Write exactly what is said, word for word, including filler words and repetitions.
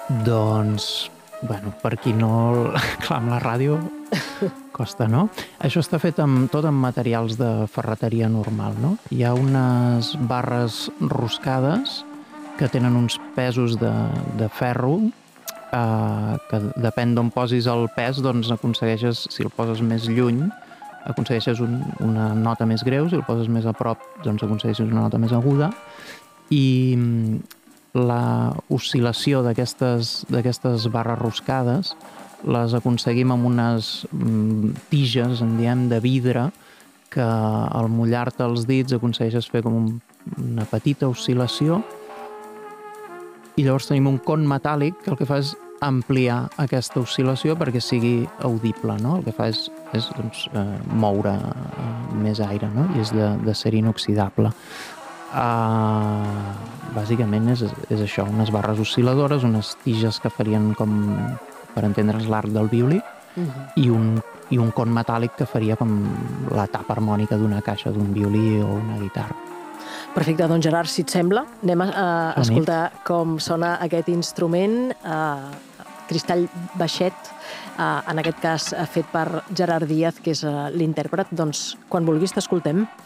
Doncs, bueno, per qui no... Clar, amb la ràdio costa, no? Això està fet amb, tot amb materials de ferreteria normal, no? Hi ha unes barres roscades que tenen uns pesos de, de ferro eh, que depèn d'on posis el pes, doncs aconsegueixes, si el poses més lluny, aconsegueixes un, una nota més greu, si el poses més a prop, doncs aconsegueixes una nota més aguda, i la oscil·lació d'aquestes d'aquestes barres roscades les aconseguim amb unes mm, tiges, en diem, de vidre, que al mullar-te els dits aconsegueixes fer com un, una petita oscil·lació, i llavors tenim un con metàl·lic que el que fa és ampliar aquesta oscil·lació perquè sigui audible, no? El que fa és, és doncs, eh, moure eh, més aire, no? I és de, de ser inoxidable. Uh, bàsicament és, és això, unes barres oscil·ladores, unes tiges que farien com, per entendre's, l'arc del violí, uh-huh. i, un, i un con metàl·lic que faria com la tapa harmònica d'una caixa d'un violí o una guitarra. Perfecte, doncs Gerard, si et sembla, anem a, a escoltar com sona aquest instrument, uh, cristall baixet, uh, en aquest cas fet per Gerard Díaz, que és uh, l'intèrpret. Doncs quan vulguis t'escoltem.